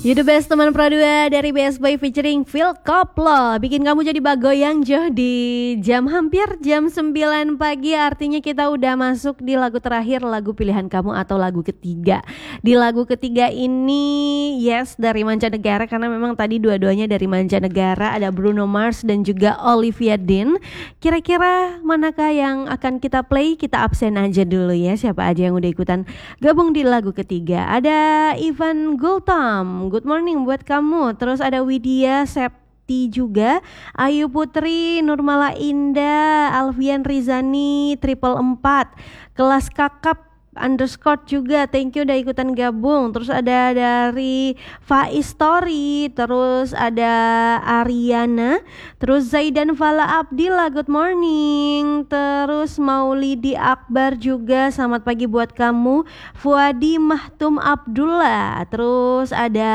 You the best teman Pro 2 dari BS Boy featuring Phil Koplo. Bikin kamu jadi bagoyang Jo di hampir jam 9 pagi. Artinya kita udah masuk di lagu terakhir, lagu pilihan kamu atau lagu ketiga. Di lagu ketiga ini yes dari mancanegara, karena memang tadi dua-duanya dari mancanegara. Ada Bruno Mars dan juga Olivia Dean. Kira-kira manakah yang akan kita play? Kita absen aja dulu ya, siapa aja yang udah ikutan gabung di lagu ketiga. Ada Ivan Gultam, good morning buat kamu. Terus ada Widya Septi juga, Ayu Putri, Nurmala Indah, Alfian Rizani, 444, kelas kakap underscore juga, thank you udah ikutan gabung. Terus ada dari Faiz Story, terus ada Ariana, terus Zaidan Fala Abdillah, good morning. Terus Maulidi Akbar juga, selamat pagi buat kamu. Fuadi Mahtum Abdullah, terus ada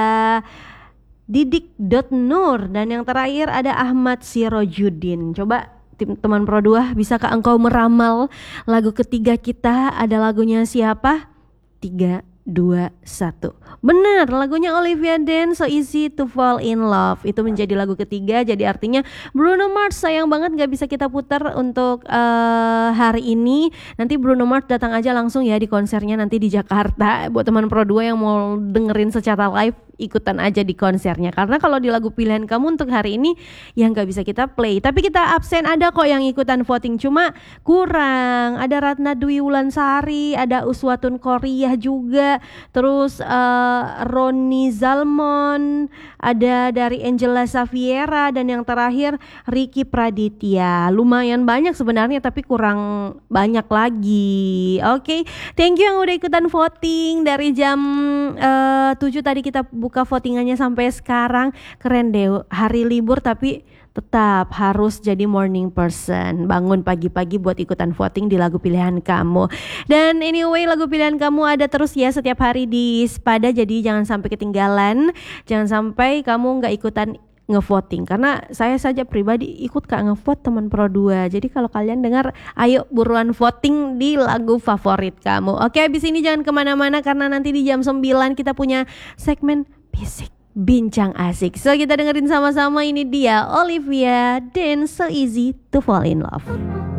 Didik.Nur, dan yang terakhir ada Ahmad Sirojudin. Coba teman Pro 2, bisakah engkau meramal lagu ketiga kita ada lagunya siapa? 3, 2, 1. Benar, lagunya Olivia Dean, So Easy to Fall in Love. Itu menjadi lagu ketiga, jadi artinya Bruno Mars sayang banget gak bisa kita putar untuk hari ini. Nanti Bruno Mars datang aja langsung ya di konsernya nanti di Jakarta. Buat teman Pro 2 yang mau dengerin secara live, ikutan aja di konsernya. Karena kalau di lagu pilihan kamu untuk hari ini yang gak bisa kita play, tapi kita absen. Ada kok yang ikutan voting, cuma kurang. Ada Ratna Dwi Wulansari, ada Uswatun Korea juga, terus Roni Zalmon, ada dari Angela Saviera, dan yang terakhir Ricky Praditya. Lumayan banyak sebenarnya, tapi kurang banyak lagi. Oke, thank you yang udah ikutan voting dari jam 7 tadi kita buka votingannya sampai sekarang. Keren deh, hari libur tapi tetap harus jadi morning person, bangun pagi-pagi buat ikutan voting di lagu pilihan kamu. Dan anyway, lagu pilihan kamu ada terus ya setiap hari di Spada, jadi jangan sampai ketinggalan. Jangan sampai kamu gak ikutan ngevoting, karena saya saja pribadi ikut gak ngevote teman Pro 2. Jadi kalau kalian dengar, ayo buruan voting di lagu favorit kamu. Oke, abis ini jangan kemana-mana, karena nanti di jam 9 kita punya segmen Bisik Bincang Asik. So kita dengerin sama-sama, ini dia Olivia Dean, So Easy to Fall in Love.